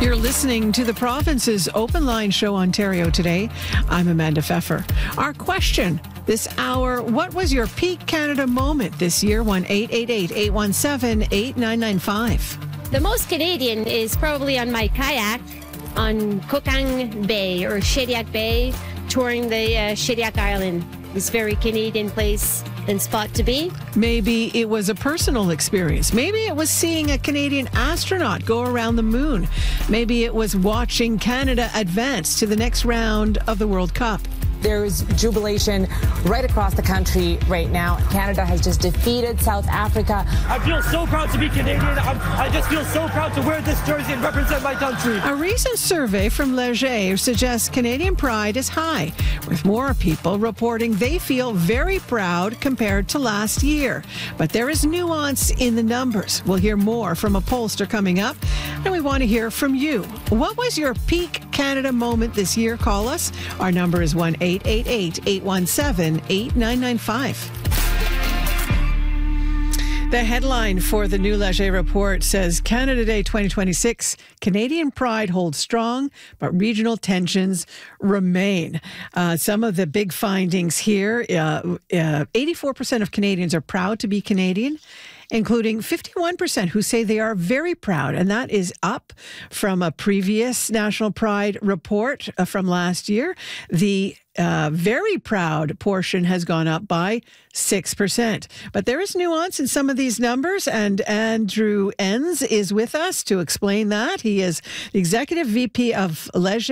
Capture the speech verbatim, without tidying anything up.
You're listening to the Province's Open Line Show Ontario today. I'm Amanda Pfeffer. Our question this hour, what was your peak Canada moment this year? one eight eight eight, eight one seven, eight nine nine five. The most Canadian is probably on my kayak on Kokang Bay or Shediac Bay, touring the uh, Shediac Island. It's a very Canadian place and spot to be. Maybe it was a personal experience. Maybe it was seeing a Canadian astronaut go around the moon. Maybe it was watching Canada advance to the next round of the World Cup. There's jubilation right across the country right now. Canada has just defeated South Africa. I feel so proud to be Canadian. I'm, I just feel so proud to wear this jersey and represent my country. A recent survey from Leger suggests Canadian pride is high, with more people reporting they feel very proud compared to last year. But there is nuance in the numbers. We'll hear more from a pollster coming up, and we want to hear from you. What was your peak Canada moment this year? Call us. Our number is one eight eight eight, eight one seven, eight nine nine five. The headline for the new Leger report says Canada Day twenty twenty-six, Canadian pride holds strong, but regional tensions remain. Uh, some of the big findings here, uh, uh, eighty-four percent of Canadians are proud to be Canadian, including fifty-one percent who say they are very proud. And that is up from a previous National Pride report uh, from last year. The uh, very proud portion has gone up by six percent. But there is nuance in some of these numbers, and Andrew Enns is with us to explain that. He is the Executive V P of Leger